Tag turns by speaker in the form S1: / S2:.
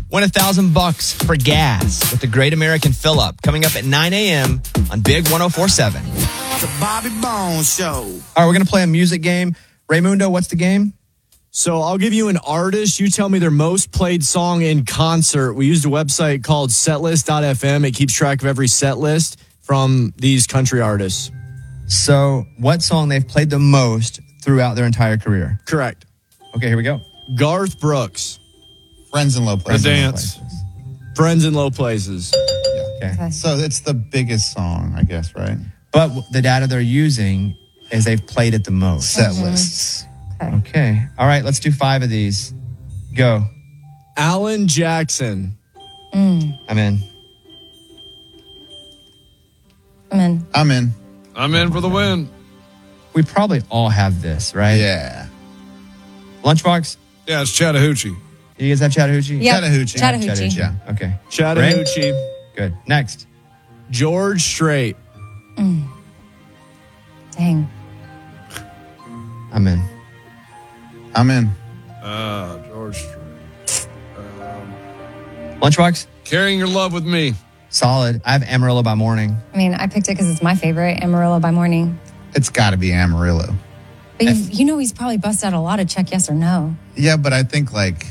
S1: Win $1,000 for gas with the Great American Fill Up coming up at 9 a.m. on Big 104.7.
S2: The Bobby Bones Show.
S1: All right, we're going to play a music game. Raymundo, what's the game?
S3: So I'll give you an artist. You tell me their most played song in concert. We used a website called setlist.fm. It keeps track of every set list from these country artists.
S1: So what song they've played the most throughout their entire career?
S3: Correct.
S1: Okay, here we go.
S3: Garth Brooks.
S4: Friends in Low Places.
S5: The Dance.
S3: Friends in Low Places.
S1: Okay.
S4: So it's the biggest song, I guess, right?
S1: But the data they're using is they've played it the most.
S4: Set lists.
S1: Okay. All right, let's do 5 of these. Go.
S3: Alan Jackson.
S1: I'm in.
S4: I'm in.
S5: I'm in for the win.
S1: We probably all have this, right?
S4: Yeah.
S1: Lunchbox?
S5: Yeah, it's Chattahoochee.
S1: You guys have Chattahoochee?
S6: Yep.
S4: Chattahoochee.
S6: Chattahoochee.
S4: Yeah.
S1: Okay.
S3: Chattahoochee.
S1: Good. Next.
S3: George Strait.
S6: Dang.
S1: I'm in.
S4: I'm in.
S5: George Strait.
S1: Lunchbox?
S5: Carrying Your Love with Me.
S1: Solid. I have Amarillo by Morning.
S6: I mean, I picked it because it's my favorite, Amarillo by Morning.
S4: It's got to be Amarillo.
S6: But you know he's probably busted out a lot of Check Yes or No.
S4: Yeah, but I think like